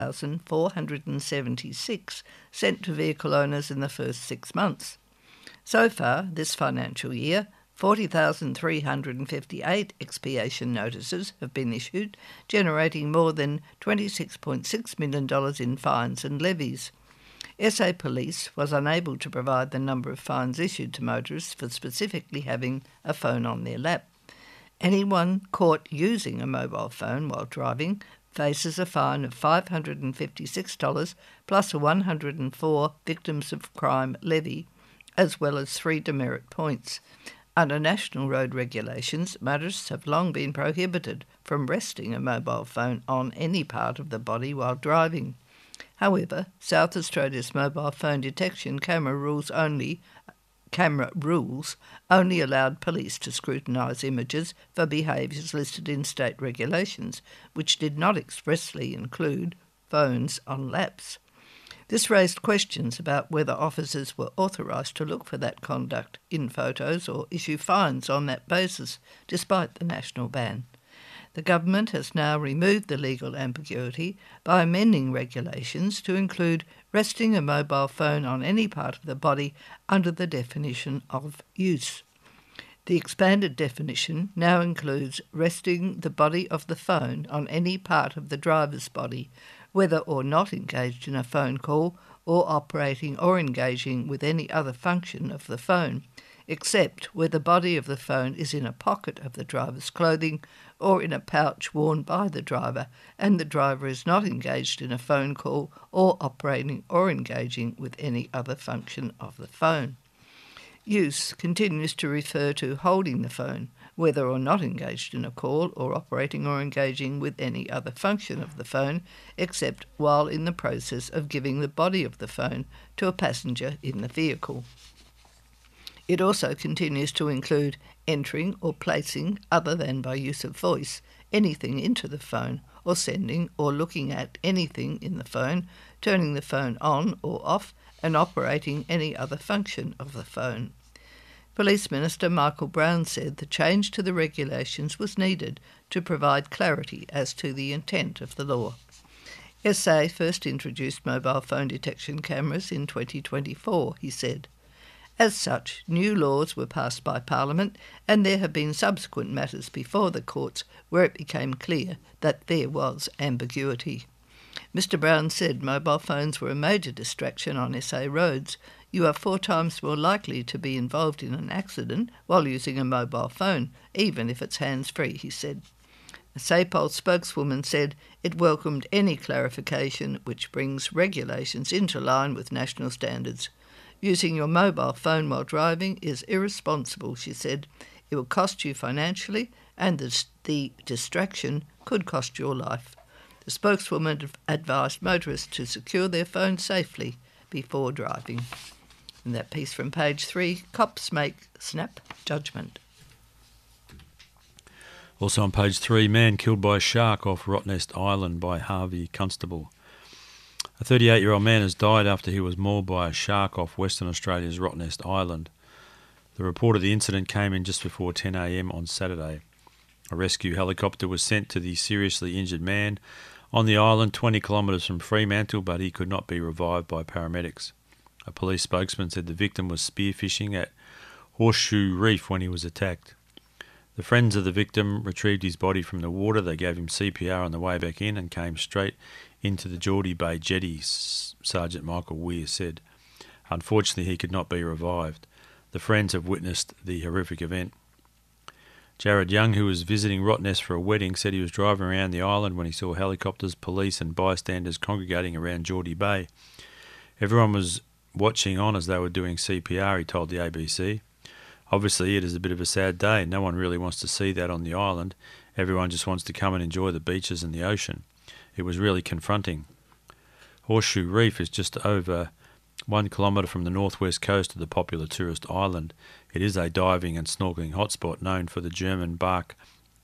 1,476 sent to vehicle owners in the first 6 months. So far, this financial year, 40,358 expiation notices have been issued, generating more than $26.6 million in fines and levies. SA Police was unable to provide the number of fines issued to motorists for specifically having a phone on their lap. Anyone caught using a mobile phone while driving faces a fine of $556 plus a 104 victims of crime levy, as well as 3 demerit points. Under national road regulations, motorists have long been prohibited from resting a mobile phone on any part of the body while driving. However, South Australia's mobile phone detection camera rules only allowed police to scrutinise images for behaviours listed in state regulations, which did not expressly include phones on laps. This raised questions about whether officers were authorised to look for that conduct in photos or issue fines on that basis, despite the national ban. The government has now removed the legal ambiguity by amending regulations to include resting a mobile phone on any part of the body under the definition of use. The expanded definition now includes resting the body of the phone on any part of the driver's body, whether or not engaged in a phone call or operating or engaging with any other function of the phone, except where the body of the phone is in a pocket of the driver's clothing or in a pouch worn by the driver, and the driver is not engaged in a phone call or operating or engaging with any other function of the phone. Use continues to refer to holding the phone, whether or not engaged in a call or operating or engaging with any other function of the phone, except while in the process of giving the body of the phone to a passenger in the vehicle. It also continues to include entering or placing, other than by use of voice, anything into the phone, or sending or looking at anything in the phone, turning the phone on or off, and operating any other function of the phone. Police Minister Michael Brown said the change to the regulations was needed to provide clarity as to the intent of the law. SA first introduced mobile phone detection cameras in 2024, he said. As such, new laws were passed by Parliament, and there have been subsequent matters before the courts where it became clear that there was ambiguity. Mr Brown said mobile phones were a major distraction on SA roads. You are 4 times more likely to be involved in an accident while using a mobile phone, even if it's hands-free, he said. A SAPOL spokeswoman said it welcomed any clarification which brings regulations into line with national standards. Using your mobile phone while driving is irresponsible, she said. It will cost you financially, and the distraction could cost your life. The spokeswoman advised motorists to secure their phones safely before driving. In that piece from page 3, cops make snap judgment. Also on page 3, man killed by a shark off Rottnest Island by Harvey Constable. A 38-year-old man has died after he was mauled by a shark off Western Australia's Rottnest Island. The report of the incident came in just before 10 a.m. on Saturday. A rescue helicopter was sent to the seriously injured man on the island 20 kilometres from Fremantle, but he could not be revived by paramedics. A police spokesman said the victim was spearfishing at Horseshoe Reef when he was attacked. The friends of the victim retrieved his body from the water. They gave him CPR on the way back in and came straight into the Geordie Bay jetty, Sergeant Michael Weir said. Unfortunately, he could not be revived. The friends have witnessed the horrific event. Jared Young, who was visiting Rottnest for a wedding, said he was driving around the island when he saw helicopters, police and bystanders congregating around Geordie Bay. Everyone was watching on as they were doing CPR, he told the ABC. Obviously, it is a bit of a sad day. No one really wants to see that on the island. Everyone just wants to come and enjoy the beaches and the ocean. It was really confronting. Horseshoe Reef is just over 1 kilometre from the northwest coast of the popular tourist island. It is a diving and snorkelling hotspot known for the German bark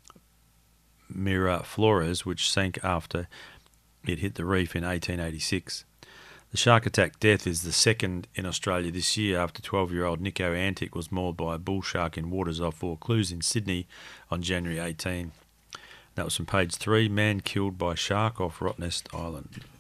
Mira Flores, which sank after it hit the reef in 1886. The shark attack death is the second in Australia this year after 12-year-old Nico Antic was mauled by a bull shark in waters off Vaucluse in Sydney on January 18. That was from page 3, man killed by shark off Rottnest Island.